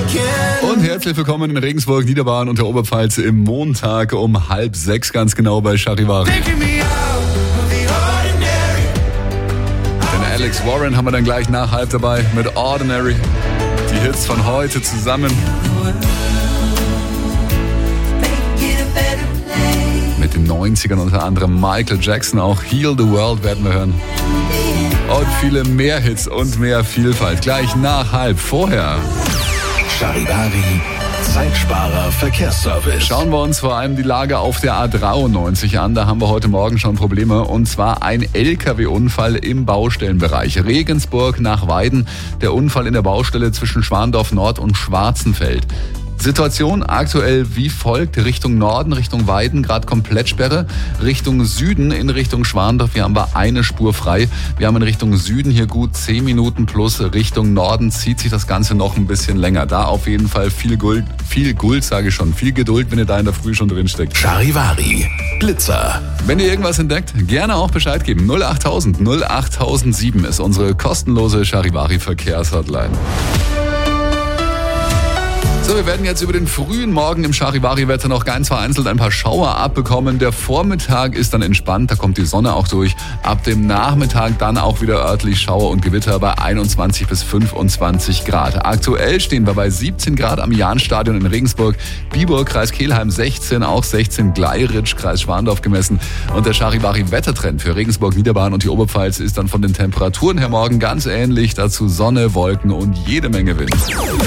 Und herzlich willkommen in Regensburg, Niederbayern und der Oberpfalz im Montag um 5:30 ganz genau bei Charivari. Den Alex Warren haben wir dann gleich nach 5 dabei mit Ordinary. Die Hits von heute zusammen. Mit den 90ern unter anderem Michael Jackson, auch Heal the World werden wir hören. Und viele mehr Hits und mehr Vielfalt. Gleich nach 5. Vorher Charivari, Zeitsparer Verkehrsservice. schauen wir uns vor allem die Lage auf der A93 an. Da haben wir heute Morgen schon Probleme. Und zwar ein LKW-Unfall im Baustellenbereich. Regensburg nach Weiden. Der Unfall in der Baustelle zwischen Schwandorf Nord und Schwarzenfeld. Situation aktuell wie folgt. Richtung Norden, Richtung Weiden, gerade Komplettsperre. Richtung Süden, in Richtung Schwandorf, hier haben wir eine Spur frei. Wir haben in Richtung Süden hier gut 10 Minuten plus. Richtung Norden zieht sich das Ganze noch ein bisschen länger. Da auf jeden Fall viel Geduld, wenn ihr da in der Früh schon drinsteckt. Charivari, Blitzer. Wenn ihr irgendwas entdeckt, gerne auch Bescheid geben. 08000 08007 ist unsere kostenlose Charivari-Verkehrshotline. So, wir werden jetzt über den frühen Morgen im Charivari-Wetter noch ganz vereinzelt ein paar Schauer abbekommen. Der Vormittag ist dann entspannt, da kommt die Sonne auch durch. Ab dem Nachmittag dann auch wieder örtlich Schauer und Gewitter bei 21 bis 25 Grad. Aktuell stehen wir bei 17 Grad am Jahnstadion in Regensburg, Biburg, Kreis Kelheim 16, auch 16 Gleiritsch, Kreis Schwandorf gemessen. Und der Charivari-Wettertrend für Regensburg, Niederbayern und die Oberpfalz ist dann von den Temperaturen her morgen ganz ähnlich. Dazu Sonne, Wolken und jede Menge Wind.